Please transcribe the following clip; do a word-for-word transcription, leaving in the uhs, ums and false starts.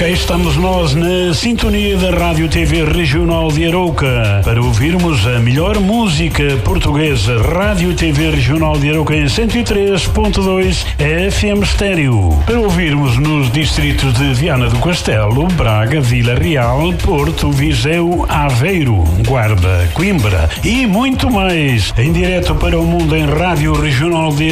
cá estamos nós na sintonia da Rádio T V Regional de Arouca para ouvirmos a melhor música portuguesa. Rádio T V Regional de Arouca em cento e três ponto dois F M Estéreo. Para ouvirmos nos distritos de Viana do Castelo, Braga, Vila Real, Porto, Viseu, Aveiro, Guarda, Coimbra e muito mais. Em direto para o mundo em Rádio Regional de